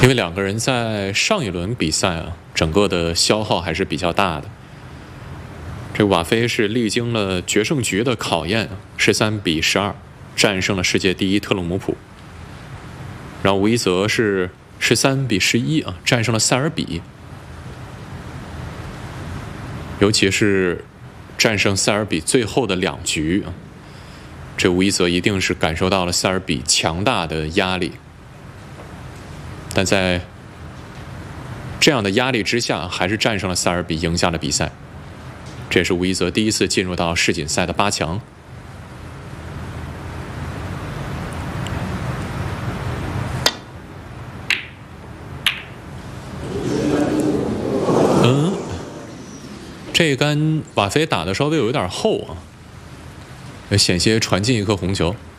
因为两个人在上一轮比赛啊，整个的消耗还是比较大的。这瓦菲是历经了决胜局的考验，13比12战胜了世界第一特鲁姆普。然后吴一泽是13比11战胜了塞尔比。尤其是战胜塞尔比最后的2局这吴一泽一定是感受到了塞尔比强大的压力。但在这样的压力之下，还是战胜了塞尔比，赢下了比赛。这也是吴一泽第一次进入到世锦赛的8强。这一杆瓦菲打的稍微有点厚险些传进一颗红球。